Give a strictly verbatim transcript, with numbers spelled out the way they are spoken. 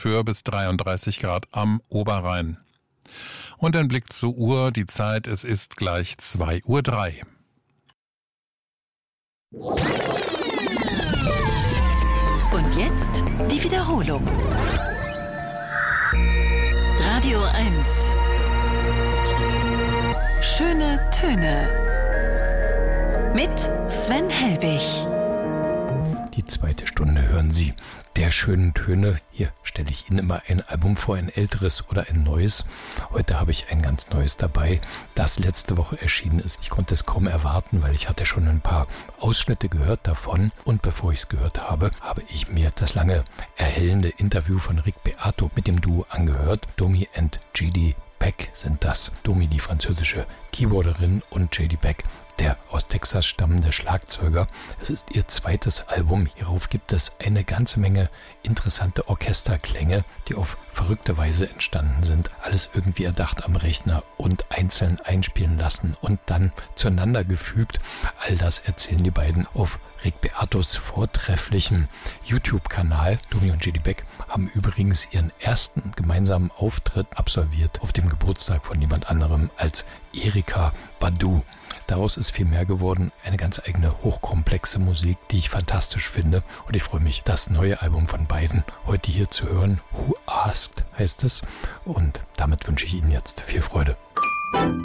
für bis dreiunddreißig Grad am Oberrhein. Und ein Blick zur Uhr, die Zeit, es ist gleich zwei Uhr drei. Und jetzt die Wiederholung. Radio eins. Schöne Töne. Mit Sven Helbig. Die zweite Stunde hören Sie der schönen Töne. Hier stelle ich Ihnen immer ein Album vor, ein älteres oder ein neues. Heute habe ich ein ganz neues dabei, das letzte Woche erschienen ist. Ich konnte es kaum erwarten, weil ich hatte schon ein paar Ausschnitte gehört davon. Und bevor ich es gehört habe, habe ich mir das lange erhellende Interview von Rick Beato mit dem Duo angehört. Domi und J D Beck sind das. Domi, die französische Keyboarderin, und J D Beck, der aus Texas stammende Schlagzeuger. Es ist ihr zweites Album. Hierauf gibt es eine ganze Menge interessante Orchesterklänge, die auf verrückte Weise entstanden sind. Alles irgendwie erdacht am Rechner und einzeln einspielen lassen und dann zueinander gefügt. All das erzählen die beiden auf Rick Beatos vortrefflichem YouTube-Kanal. Domi und J D Beck haben übrigens ihren ersten gemeinsamen Auftritt absolviert auf dem Geburtstag von niemand anderem als Erykah Badu. Daraus ist viel mehr geworden, eine ganz eigene, hochkomplexe Musik, die ich fantastisch finde. Und ich freue mich, das neue Album von beiden heute hier zu hören. Who Asked heißt es. Und damit wünsche ich Ihnen jetzt viel Freude.